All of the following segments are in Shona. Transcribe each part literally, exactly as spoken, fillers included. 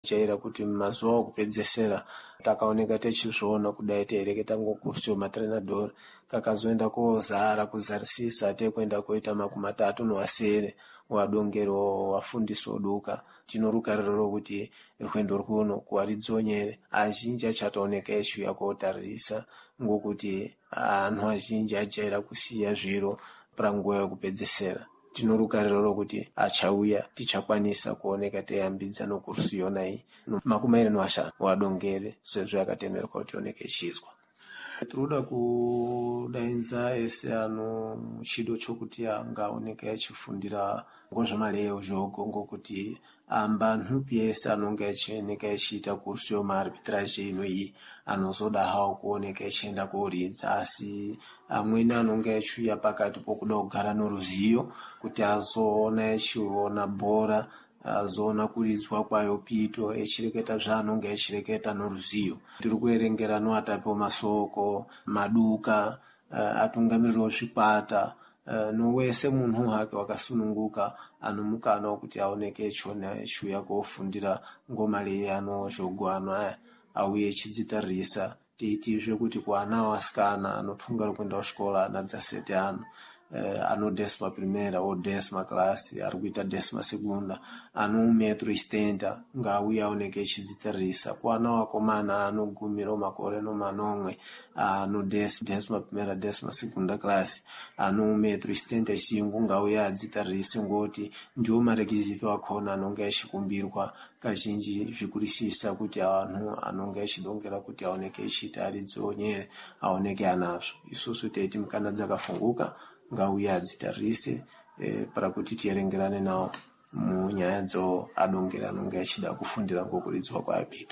chaira kuti mazuwa okupedzesera takaoneka techizviona kudai teireketa ngokursi yomatrenador kakazoenda kozara kuzarisisa tekwenda koita makumi matatu nowasere wadongero wafundisi oduka tinorukariro kuti rwendo rwuno kuwaridzonyere azhinji achataoneka eshu yakotarisa ngokuti anhu azhinji ajaira kusiya zviro panguva yokupedzesera. Tinorukariro kuti achauya tichakwanisa kuoneka teyambidza nokursi yona iyi makumi iri nowashanu wadongere sezvo yakatemerwa kuti oneke ichizwa. Tinoda kudainza ese ano muchido chokuti angaoneka achifundira ngozvemaleyo zvogo ngokuti amba nhupi yese anonga achioneka achiita kursi yomaarbitrage ino iyi anozoda hawo kuoneka achienda koridza, asi amweni anonga achiuya pakati pokuda kugara noruzivo kuti azoona achiona bhora, azoona kuridzwa kwayo pito echireketa zvaanonga achireketa noruzivo. Tiri kuerengera noatapi masoko maduka uh, atungamiriri wezvikwata uh, nowese munhu hake wakasununguka anomukana wekuti aoneke echona achiuya kofundira ngoma lei anozvogo ano aya auye echidzitarisa teitizve kuti kuana wasikana anotunga kuenda kuchikora ana dzasete ano Uh, ano desima primera o desima klasi ari kuita desima segunda ano metro istenta ngauya aoneke echidzitarisa kuana wakomana anogumira makore nomanomwe ano des, desima primera desima segunda klasi ano metro istenta isingu ngauya adzitarise ngoti ndio marekizito akona anonga echikumbirwa kazhinji zvikurisisa kuti anhu anonga echidongera kuti aoneke echiita aridzonyere aoneke anazvo. Isusu teiti mukana dzakafunguka ngauya adzitarise eh, para kuti tierengerane nawo munyaya dzo adongera anonga achida kufundira ngokuridzwa kwaapito.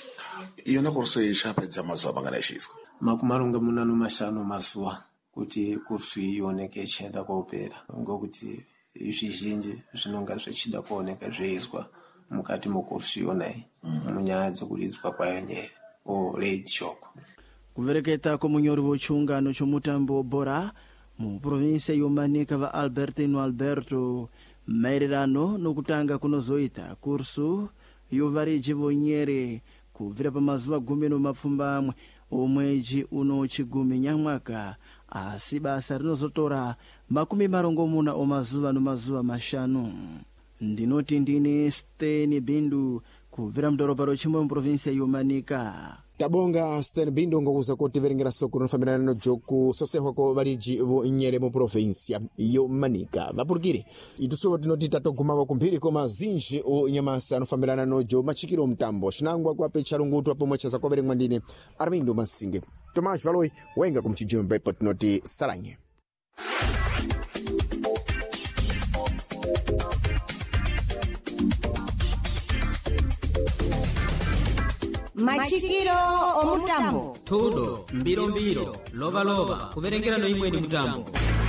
Iyona kursi ichapedza mazuva mangana ichizwa makumi maronga muna nomashanu mazuva kuti kursi ioneke ichienda kopera ngokuti zvizhinji zvinonga zvichida kuoneka zveizwa mukati mokursi yonayi mm-hmm. munyaya dzokuridzwa kwayo nyere o late shoko. Kuvereketa komunyori vochungano chomutambo bora mu provinsia yomanika va Albertino Alberto maererano nokutanga kunozoita kursu yovariji vonyere kubvira pamazuva gumi nomapfumbamwe omweji uno chigumi nyamwaka, asi basa rinozotora makumi marongomuna omazuva nomazuva mashanu. Ndinoti ndine Steni Bindu kubvira mudhorobha rochimwe muprovinsia yomanika. Tabonga Steni Bindu ngokuza kuti verengera soko rinofambirana nojoku sosehwa ko variji vonyere mu provinsia yomanika vapurikire ituso tinoti tatoguma kumbiri koma zinji o nyamasa anofambirana nojo machikiro mtambo shinangwa kwa pecharungutu apo mwachaza kwa verengwa ndine Armindo Masinge Tomash Valoi wenga kumchijimbe potnoti Saranye. Machikiro omutambo tudo mbiro mbiro lova lova kuverengera no imwe ni mutambo.